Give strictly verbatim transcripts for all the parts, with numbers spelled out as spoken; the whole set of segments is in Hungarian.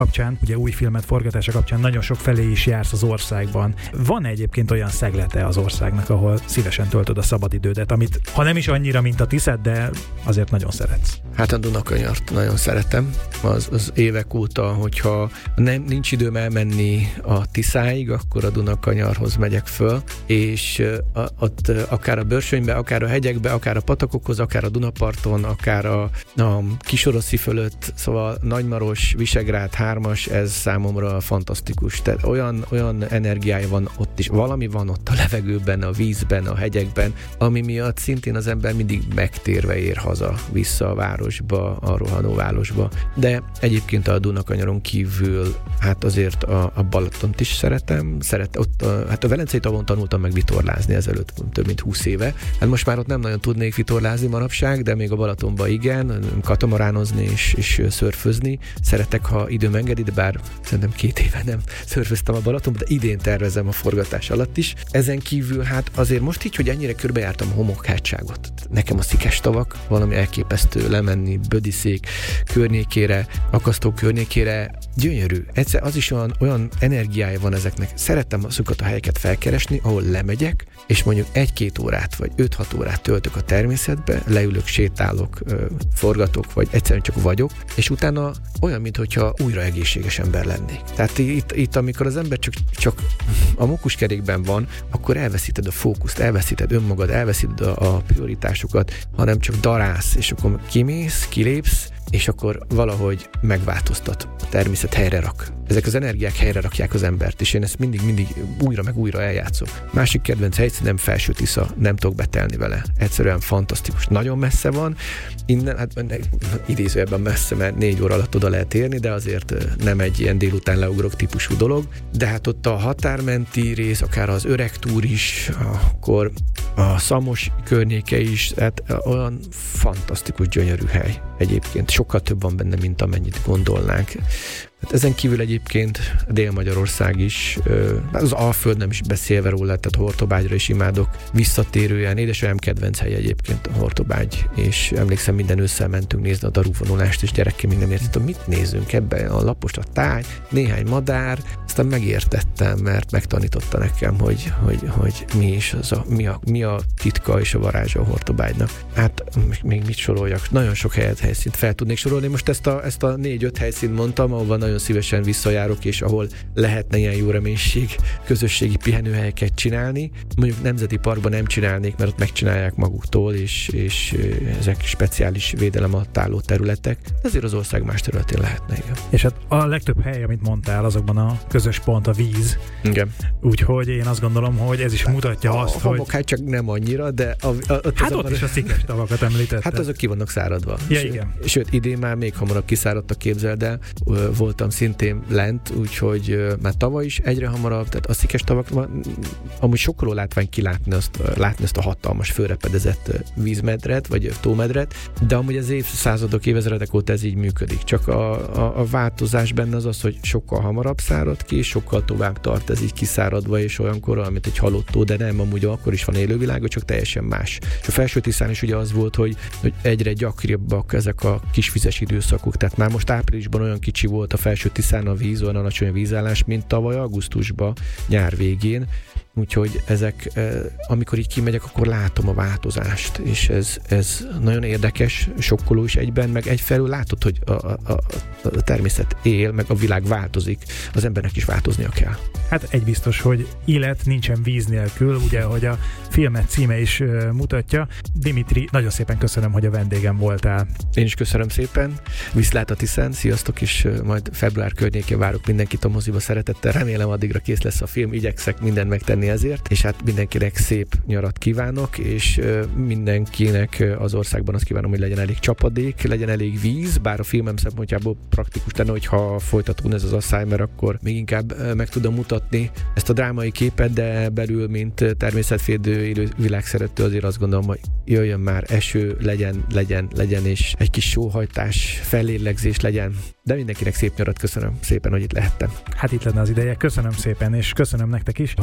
kapcsán, ugye új filmet forgatása kapcsán nagyon sok felé is jársz az országban. Van egyébként olyan szeglete az országnak, ahol szívesen töltöd a szabadidődet, amit ha nem is annyira, mint a Tiszed, de azért nagyon szeretsz? Hát a Dunakanyart nagyon szeretem. Az, az évek óta, hogyha nem, nincs időm elmenni a Tiszáig, akkor a Dunakanyarhoz megyek föl, és a, ott akár a Börsönybe, akár a hegyekbe, akár a patakokhoz, akár a Dunaparton, akár a, a Kisoroszi fölött, szóval Nagymaros, Visegrád hármas, ez számomra fantasztikus. Tehát olyan, olyan energiája van ott is, valami van ott a levegőben, a vízben, a hegyekben, ami miatt szintén az ember mindig megtérve ér haza, vissza a városba, a rohanóvárosba. De egyébként a Dunakanyaron kívül, hát azért a, a Balatont is szeretem, szeret, ott a, hát a Velencei tavon tanultam meg vitorlázni ezelőtt több mint húsz éve. Hát most már ott nem nagyon tudnék vitorlázni manapság, de még a Balatonban igen, katamaránozni és, és szörfözni. Szeretek, ha időm engedi, de bár szerintem két éve nem szörföztem a Balatonban, de idén tervezem a forgatás alatt is. Ezen kívül hát azért most így, hogy ennyire körbejártam a homokhátságot. Nekem a Szikestavak valami elképesztő, lemenni Bödiszék környékére, Akasztó környékére, gyönyörű. Egyszer az is olyan, olyan energiája van ezeknek. Szerettem azokat a helyeket felkeresni, ahol lemegyek, és mondjuk egy-két órát, vagy öt-hat órát töltök a természetbe, leülök, sétálok, forgatok, vagy egyszerűen csak vagyok, és utána olyan, mintha újra egészséges ember lennék. Tehát itt, itt amikor az ember csak, csak a mókuskerékben van, akkor elveszíted a fókuszt, elveszíted önmagad, elveszíted a, a prioritásokat, hanem csak darálsz, és akkor kimész, kilépsz, és akkor valahogy megváltoztat. A természet helyre rak. Ezek az energiák helyre rakják az embert, és én ezt mindig-mindig újra meg újra eljátszom. Másik kedvenc helyszínem Felső Tisza, nem tudok betelni vele. Egyszerűen fantasztikus. Nagyon messze van, innen, hát idézőjelben messze, mert négy óra alatt oda lehet érni, de azért nem egy ilyen délután leugrok típusú dolog. De hát ott a határmenti rész, akár az Öreg túr is, akkor a Szamos környéke is, hát olyan fantasztikus, gyönyörű hely egyébként. Sokkal több van benne, mint amennyit gondolnánk. Hát ezen kívül egyébként Dél-Magyarország is, az Alföld nem is beszélve róla, tehát Hortobágyra is imádok. Visszatérően, édesanyám kedvenc hely egyébként a Hortobágy, és emlékszem, minden ősszel mentünk nézni a darúvonulást, és gyerekként még nem értettem, mit nézünk ebben, a lapos a táj, néhány madár, aztán megértettem, mert megtanította nekem, hogy, hogy, hogy mi is az a, mi a, mi a titka és a varázsa a Hortobágynak. Hát még mit soroljak? Nagyon sok helyet, helyszínt fel tudnék sorolni. Most ezt a, ezt a négy-öt helyszínt mondtam, ahol nagyon szívesen visszajárok, és ahol lehetne ilyen jó reménység közösségi pihenőhelyeket csinálni. Mondjuk nemzeti parkban nem csinálnék, mert ott megcsinálják maguktól, és, és ezek speciális védelem alatt álló területek. De azért az ország más területén lehetne, igen. És hát a legtöbb hely, amit mondtál, azokban a közös pont a víz. Igen. Úgyhogy én azt gondolom, hogy ez is mutatja a, azt, a hogy... homok, hát csak nem annyira, de... A, a, a, hát ott is a Szikestavakat említetted. Hát azok ki vannak száradva. Ja, sőt, igen. Sőt, idén már még hamarabb kiszáradtak, képzeld el. Voltam szintén lent, úgyhogy már tavaly is egyre hamarabb, tehát a Szikestavak, amúgy sokkoló látvány kilátni azt, látni ezt a hatalmas fölrepedezett vízmedret, vagy tómedret, de amúgy az évszázadok, évezredek óta ez így működik. Csak a, a, a változás benne az az, hogy sokkal hamarabb szárad ki, és sokkal tovább tart ez így kiszáradva, és olyankor, amit egy halott tó, de nem, amúgy akkor is van élővilága, csak teljesen más. És a Felső-Tiszán is ugye az volt, hogy, hogy egyre gyakoribbak ezek a kisvizes időszakok, tehát már most áprilisban olyan kicsi volt a Felső-Tiszán a víz, olyan alacsony a vízállás, mint tavaly augusztusban, nyár végén. Úgyhogy ezek, amikor így kimegyek, akkor látom a változást, és ez, ez nagyon érdekes, sokkoló is egyben, meg egyfelől látod, hogy a, a, a természet él, meg a világ változik, az embernek is változnia kell. Hát egy biztos, hogy élet nincsen víz nélkül, ugye, hogy a filmet címe is uh, mutatja. Dimitri, nagyon szépen köszönöm, hogy a vendégem voltál. Én is köszönöm szépen, viszlát a Tiszán, sziasztok, és uh, majd február környékén várok mindenkit a moziba szeretettel, remélem addigra kész lesz a film, igyekszek mindent megtenni ezért, és hát mindenkinek szép nyarat kívánok, és uh, mindenkinek az országban azt kívánom, hogy legyen elég csapadék, legyen elég víz, bár a filmem szempontjából praktikus lenne, hogyha folytatódna ez az asszály, mert akkor még inkább uh, meg tudom mutatni ezt a drámai képet, de belül, mint természetvédő, élő világszerető, azért azt gondolom, hogy jöjjön már eső, legyen, legyen, legyen, és egy kis sóhajtás, fellélegzés legyen. De mindenkinek szép nyarat, köszönöm szépen, hogy itt lehettem. Hát itt lenne az ideje, köszönöm szépen, és köszönöm nektek is, hogy velünk tartottatok.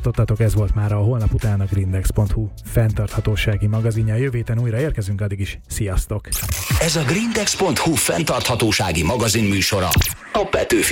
tartottatok, ez volt már a Holnap után a grindex pont hu fenntarthatósági magazinja. Jövő héten újra érkezünk, addig is sziasztok! Ez a grindex pont hu fenntarthatósági magazin műsora. A Petőfi